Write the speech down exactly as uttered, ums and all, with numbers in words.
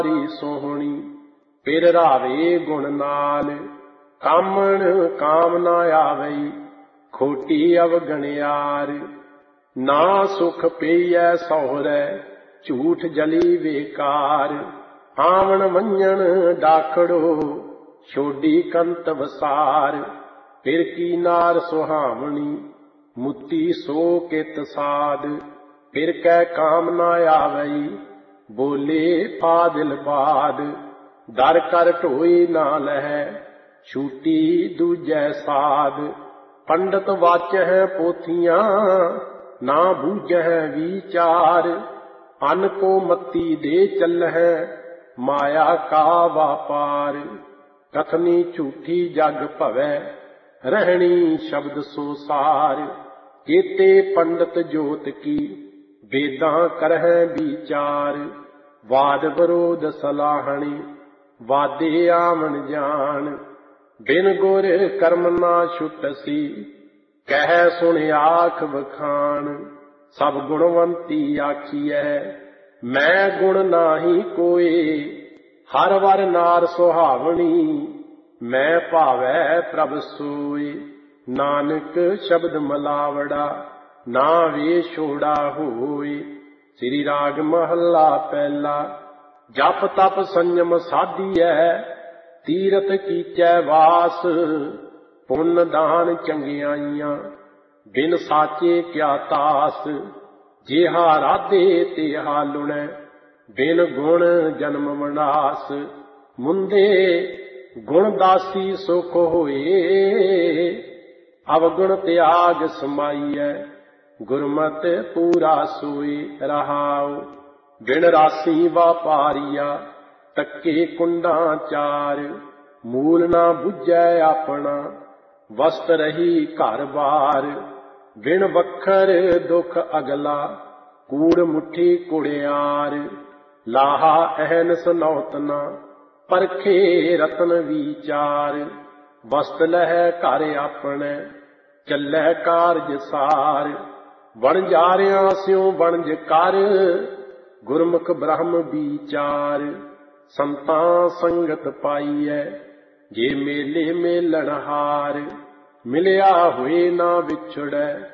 सोहनी फिर रावे गुण नाल, कामण काम ना आवई खोटी अवगणियार। ना सुख पेयै सौहरै झूठ जली बेकार, आवन वंजन डाखड़ो छोडी कंत वसार। फिर की नार सुहावनी मुती सो कित साध, फिर कै काम ना आवई बोले फादिल बाद। दर कर ढोई ना लहै छूटी दूजै साध, पंडित वाचह पोथियां ना बूझह विचार। अन को मत्ती दे चलह माया का व्यापार, कथनी झूठी जग भवै रहनी शब्द सो सार। केते पंडित जोत की वेदां करह विचार, वाद विरोध सलाहणी वादे आवन जान। बिन गुर कर्म ना छुटसी कह सुन आख बखान। सब गुणवंती आखिए मैं गुण नाही कोय, हर वर नार सुहावनी मैं भावै प्रभ सोय। नानक शब्द मलावड़ा ना वे छोड़ा होय। श्री राग महला पहला। जप तप संयम साधिए तीरथ कीचै वास, पुन दान चंगियाइयां बिन साचे क्या तास। जेहा राधे तेहा लुणै बिन गुण जन्म विनाश। मुंदे गुण दासी सुख होए अवगुण त्याग समाइयै, गुरमत पूरा सोए रहाओ। बिन रासी वापारिया तक्के कुंडा चार, मूल ना बुझै अपना वस्त रही घर बार। बिन वखर दुख अगला कूड़ मुठी कुड़ियार, लाहा अहनस नौतना परखे रतन विचार। वस्त लह घर अपने चलै कारज सार, वणजारियां स्यों वणज कर गुरमुख ब्रह्म विचार। संतां संगत पाईऐ जे मेले मेलण हार, मिलिया हुए ना विछड़ै